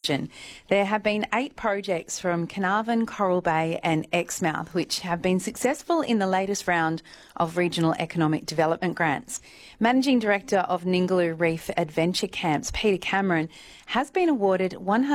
region. There have been 8 projects from Carnarvon, Coral Bay and Exmouth which have been successful in the latest round of Regional Economic Development grants. Managing Director of Ningaloo Reef Adventure Camps, Peter Cameron, has been awarded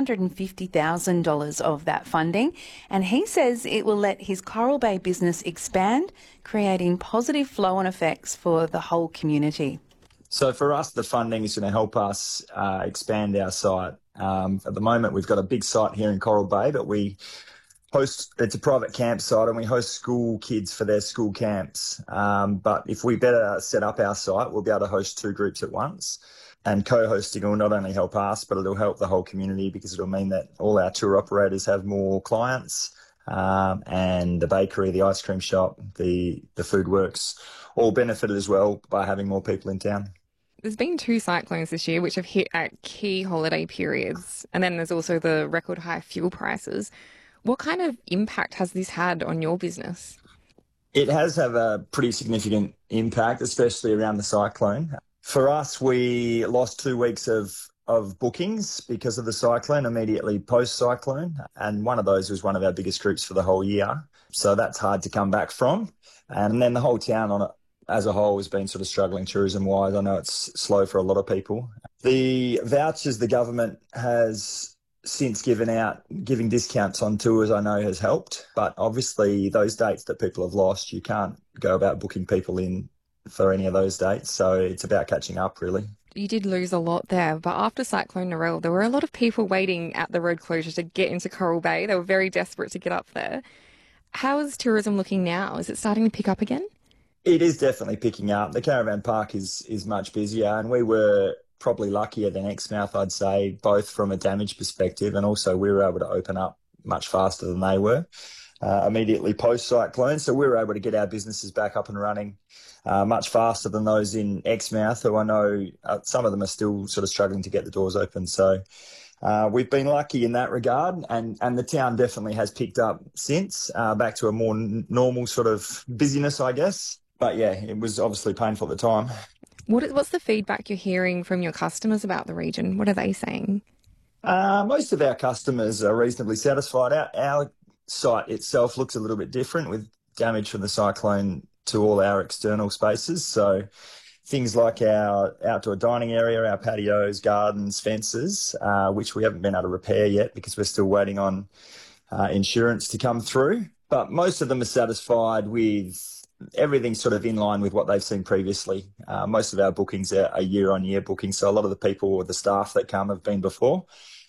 $150,000 of that funding, and he says it will let his Coral Bay business expand, creating positive flow-on effects for the whole community. So for us, the funding is going to help us expand our site. At the moment, we've got a big site here in Coral Bay that we host. It's a private campsite and we host school kids for their school camps. But if we better set up our site, we'll be able to host 2 groups at once. And co-hosting will not only help us, but it'll help the whole community because it'll mean that all our tour operators have more clients, and the bakery, the ice cream shop, the food works all benefited as well by having more people in town. There's been 2 cyclones this year which have hit at key holiday periods, and then there's also the record high fuel prices. What kind of impact has this had on your business? It has had a pretty significant impact, especially around the cyclone. For us, we lost 2 weeks of bookings because of the cyclone immediately post-cyclone, and one of those was one of our biggest groups for the whole year. So that's hard to come back from. And then the whole town on it as a whole has been sort of struggling tourism-wise. I know it's slow for a lot of people. The vouchers the government has since giving discounts on tours, I know has helped. But obviously those dates that people have lost, you can't go about booking people in for any of those dates. So it's about catching up, really. You did lose a lot there, but after Cyclone Narelle, there were a lot of people waiting at the road closure to get into Coral Bay. They were very desperate to get up there. How is tourism looking now? Is it starting to pick up again? It is definitely picking up. The caravan park is much busier, and we were probably luckier than Exmouth, I'd say, both from a damage perspective and also we were able to open up much faster than they were immediately post-cyclone. So we were able to get our businesses back up and running much faster than those in Exmouth, who I know some of them are still sort of struggling to get the doors open. So we've been lucky in that regard, and the town definitely has picked up since, back to a more normal sort of busyness, I guess. But yeah, it was obviously painful at the time. What's the feedback you're hearing from your customers about the region? What are they saying? Most of our customers are reasonably satisfied. Our site itself looks a little bit different with damage from the cyclone to all our external spaces. So things like our outdoor dining area, our patios, gardens, fences, which we haven't been able to repair yet because we're still waiting on insurance to come through. But most of them are satisfied with everything sort of in line with what they've seen previously. Most of our bookings are year-on-year bookings, so a lot of the people or the staff that come have been before.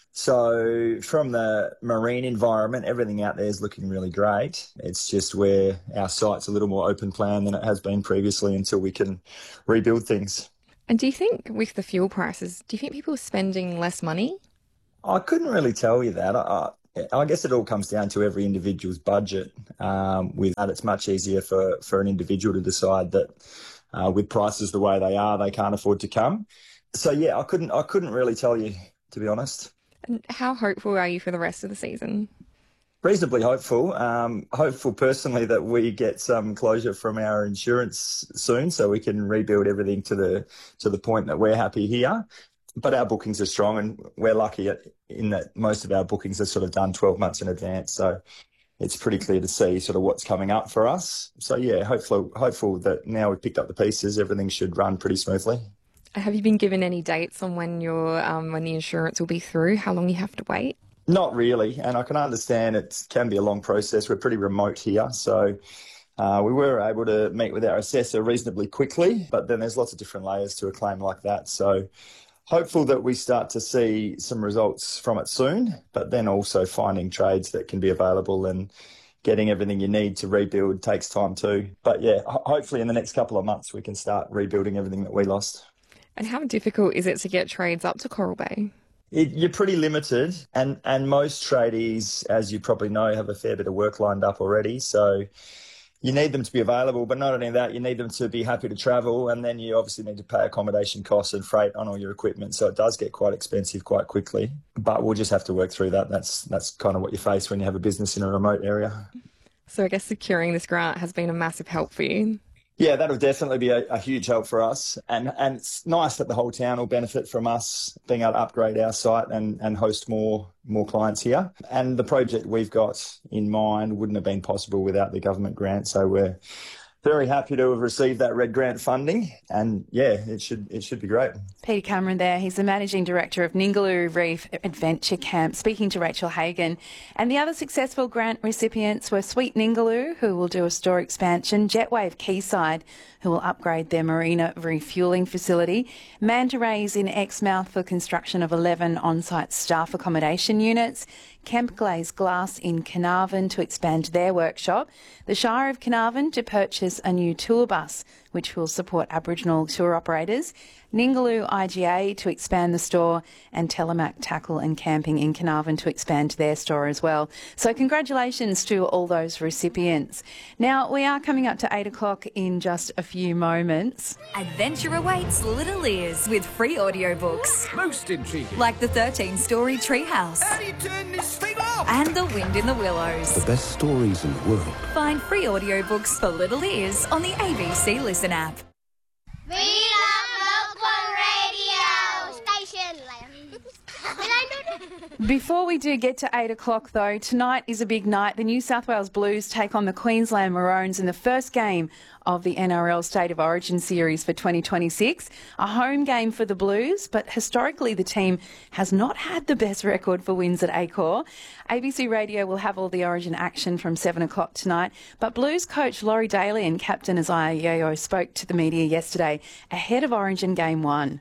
So from the marine environment, everything out there is looking really great. It's just where our site's a little more open plan than it has been previously until we can rebuild things. And do you think with the fuel prices, do you think people are spending less money? I couldn't really tell you that. I guess it all comes down to every individual's budget. With that, it's much easier for an individual to decide that with prices the way they are, they can't afford to come. So yeah, I couldn't really tell you, to be honest. And how hopeful are you for the rest of the season? Reasonably hopeful. Hopeful personally that we get some closure from our insurance soon, so we can rebuild everything to the point that we're happy here. But our bookings are strong, and we're lucky in that most of our bookings are sort of done 12 months in advance. So it's pretty clear to see sort of what's coming up for us. So yeah, hopeful that now we've picked up the pieces, everything should run pretty smoothly. Have you been given any dates on when when the insurance will be through? How long you have to wait? Not really, and I can understand it can be a long process. We're pretty remote here, so we were able to meet with our assessor reasonably quickly, but then there's lots of different layers to a claim like that. So hopeful that we start to see some results from it soon, but then also finding trades that can be available and getting everything you need to rebuild takes time too. But yeah, hopefully in the next couple of months we can start rebuilding everything that we lost. And how difficult is it to get trades up to Coral Bay? You're pretty limited, and most tradies, as you probably know, have a fair bit of work lined up already. So you need them to be available, but not only that, you need them to be happy to travel, and then you obviously need to pay accommodation costs and freight on all your equipment. So it does get quite expensive quite quickly, but we'll just have to work through that. That's kind of what you face when you have a business in a remote area. So I guess securing this grant has been a massive help for you. Yeah, that'll definitely be a huge help for us. And it's nice that the whole town will benefit from us being able to upgrade our site and host more clients here. And the project we've got in mind wouldn't have been possible without the government grant. So we're very happy to have received that Red Grant funding, and yeah, it should be great. Peter Cameron there, he's the Managing Director of Ningaloo Reef Adventure Camp, speaking to Rachel Hagan. And the other successful grant recipients were Sweet Ningaloo, who will do a store expansion, Jetwave Quayside, who will upgrade their marina refuelling facility, Manta Rays in Exmouth for construction of 11 on-site staff accommodation units, Kemp Glaze Glass in Carnarvon to expand their workshop, the Shire of Carnarvon to purchase a new tour bus which will support Aboriginal tour operators, Ningaloo IGA to expand the store, and Telemac Tackle and Camping in Carnarvon to expand their store as well. So congratulations to all those recipients. Now, we are coming up to 8 o'clock in just a few moments. Adventure awaits little ears with free audiobooks. Most intriguing. Like the 13-story Treehouse. How do you turn this thing off? And The Wind in the Willows. The best stories in the world. Find free audiobooks for little ears on the ABC Listen app. We love local radio station. Before we do get to 8 o'clock though, tonight is a big night. The New South Wales Blues take on the Queensland Maroons in the first game of the NRL State of Origin series for 2026. A home game for the Blues, but historically the team has not had the best record for wins at Accor. ABC Radio will have all the Origin action from 7 o'clock tonight, but Blues coach Laurie Daly and captain Isaiah Yeo spoke to the media yesterday ahead of Origin Game 1.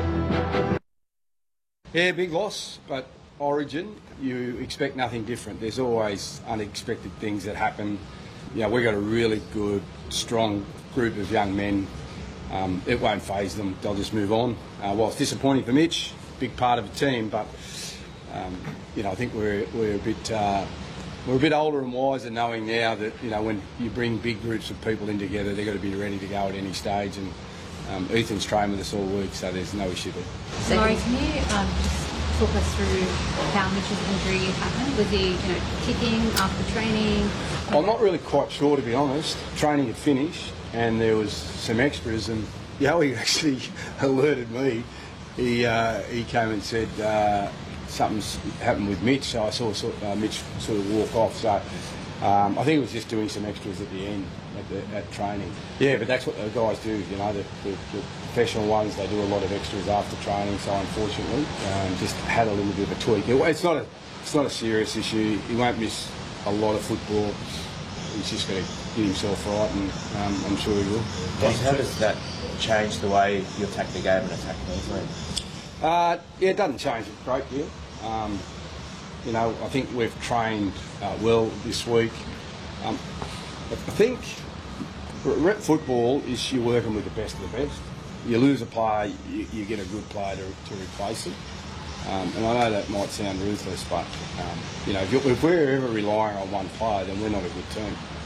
Yeah, big loss, but Origin, you expect nothing different. There's always unexpected things that happen. You know, we've got a really good, strong group of young men. It won't faze them. They'll just move on. Well, it's disappointing for Mitch, big part of the team, but you know, I think we're a bit older and wiser, knowing now that, you know, when you bring big groups of people in together, they've got to be ready to go at any stage. And Ethan's trained with us all week, so there's no issue there. So, Laurie, can you just talk us through how Mitchell's injury happened? Was he, kicking after training? I'm not really quite sure, to be honest. Training had finished, and there was some extras, and Yowie actually alerted me. He came and said something's happened with Mitch, so I saw Mitch sort of walk off. So I think he was just doing some extras at the end. At training. Yeah, but that's what the guys do, you know, the professional ones, they do a lot of extras after training, so unfortunately just had a little bit of a tweak. It's not a serious issue. He won't miss a lot of football. He's just going to get himself right, and I'm sure he will. How does that change the way you attack the game and attack Queensland? Yeah, it doesn't change a great deal. You know, I think we've trained well this week. I think rep football is you're working with the best of the best. You lose a player, you get a good player to replace it. And I know that might sound ruthless, but you know, if we're ever relying on one player, then we're not a good team.